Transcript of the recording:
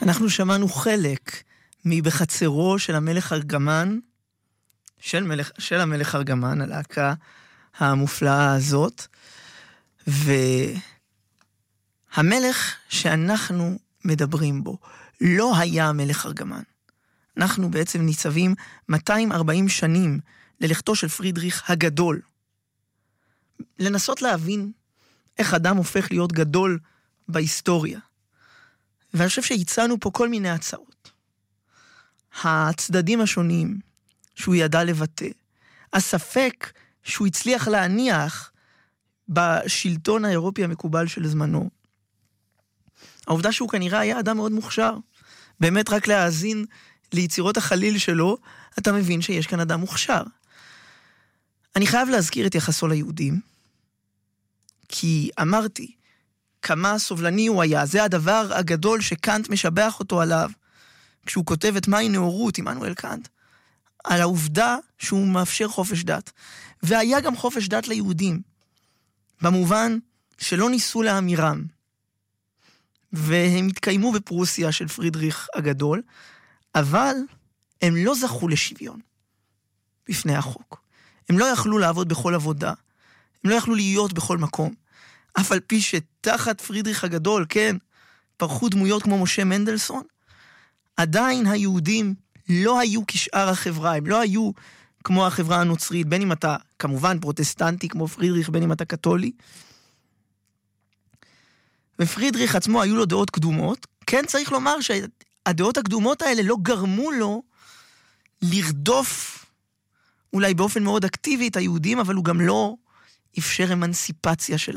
אנחנו שמענו חלק מבחצרו של המלך ארגמן, של המלך ארגמן, הלהקה המופלאה הזאת, והמלך שאנחנו מדברים בו לא היה המלך ארגמן. אנחנו בעצם ניצבים 240 שנים ללכתו של פרידריך הגדול. לנסות להבין איך אדם הופך להיות גדול בהיסטוריה. ואני חושב שהצענו פה כל מיני הצעות. הצדדים השונים שהוא ידע לבטא. הספק שהוא הצליח להניח בשלטון האירופי המקובל של זמנו. העובדה שהוא כנראה היה אדם מאוד מוכשר. באמת רק להאזין ליצירות החליל שלו, אתה מבין שיש כאן אדם מוכשר. אני חייב להזכיר את יחסו ליהודים, כי אמרתי, כמה סובלני הוא היה, זה הדבר הגדול שקאנט משבח אותו עליו, כשהוא כותב את מהי נאורות, עמנואל קאנט, על העובדה שהוא מאפשר חופש דת. והיה גם חופש דת ליהודים, במובן שלא ניסו להמירם, והם התקיימו בפרוסיה של פרידריך הגדול, אבל הם לא זכו לשוויון בפני החוק. הם לא יכלו לעבוד בכל עבודה, הם לא יכלו להיות בכל מקום. אף על פי שתחת פרידריך הגדול, כן, פרחו דמויות כמו משה מנדלסון, עדיין היהודים לא היו כשאר החברה, הם לא היו כמו החברה הנוצרית, בין אם אתה כמובן פרוטסטנטי כמו פרידריך, בין אם אתה קתולי. ופרידריך עצמו היו לו דעות קדומות, כן צריך לומר שהדעות הקדומות האלה לא גרמו לו לרדוף אולי באופן מאוד אקטיבי את היהודים, אבל הוא גם לא אפשר אמנסיפציה של